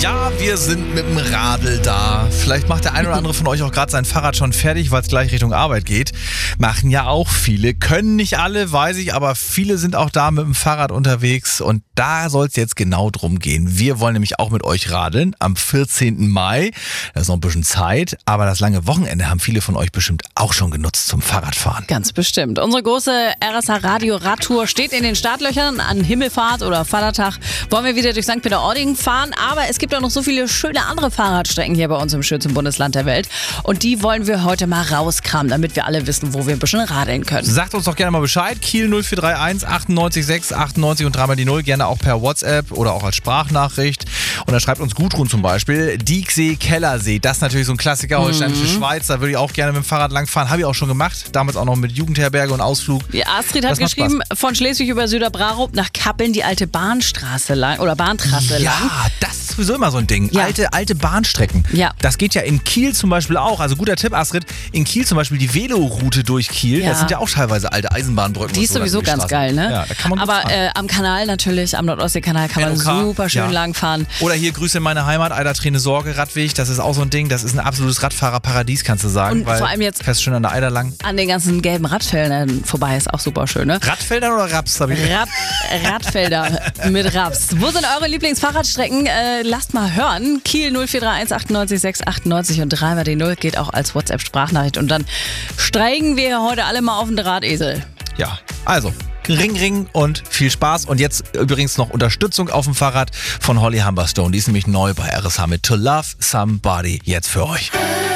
Ja, wir sind mit dem Radl da. Vielleicht macht der ein oder andere von euch auch gerade sein Fahrrad schon fertig, weil es gleich Richtung Arbeit geht. Machen ja auch viele. Können nicht alle, weiß ich, aber viele sind auch da mit dem Fahrrad unterwegs. Und da soll es jetzt genau drum gehen. Wir wollen nämlich auch mit euch radeln am 14. Mai. Da ist noch ein bisschen Zeit, aber das lange Wochenende haben viele von euch bestimmt auch schon genutzt zum Fahrradfahren. Ganz bestimmt. Unsere große RSH Radio Radtour steht in den Startlöchern. An Himmelfahrt oder Vatertag wollen wir wieder durch St. Peter-Ording fahren. Aber es gibt auch noch so viele schöne andere Fahrradstrecken hier bei uns im schönsten Bundesland der Welt. Und die wollen wir heute mal rauskramen, damit wir alle wissen, wo wir ein bisschen radeln können. Sagt uns doch gerne mal Bescheid. Kiel 0431 98 6 98 und dreimal die 0. Gerne auch per WhatsApp oder auch als Sprachnachricht. Und da schreibt uns Gudrun zum Beispiel. Dieksee, Kellersee. Das ist natürlich so ein Klassiker. Holsteinische Schweiz. Da würde ich auch gerne mit dem Fahrrad langfahren. Habe ich auch schon gemacht. Damals auch noch mit Jugendherberge und Ausflug. Die Astrid hat geschrieben, von Schleswig über Süderbrarup nach Kappeln die alte Bahnstraße lang oder Bahntrasse lang. Ja, das ist sowieso immer so ein Ding. Ja. Alte Bahnstrecken. Ja. Das geht ja in Kiel zum Beispiel auch. Also guter Tipp, Astrid. In Kiel zum Beispiel die Veloroute durch Kiel. Ja. Das sind ja auch teilweise alte Eisenbahnbrücken. Die ist sowieso ganz geil, ne? Ja, da kann man aber am Kanal natürlich, am Nordostseekanal kann man super schön langfahren. Oder hier Grüße in meine Heimat, Eiderträne Sorge, Radweg. Das ist auch so ein Ding. Das ist ein absolutes Radfahrerparadies, kannst du sagen. Und vor allem jetzt fährst schön an der Eider lang. An den ganzen gelben Radfeldern vorbei ist auch super schön, ne? Radfeldern oder Raps? Radfelder mit Raps. Wo sind eure Lieblingsfahrradstrecken? Lasst mal hören. Kiel 0431 98 6 98 und 3 die 0 geht auch als WhatsApp-Sprachnachricht. Und dann steigen wir heute alle mal auf den Drahtesel. Ja, also Ring und viel Spaß. Und jetzt übrigens noch Unterstützung auf dem Fahrrad von Holly Humberstone. Die ist nämlich neu bei RSH mit To Love Somebody jetzt für euch.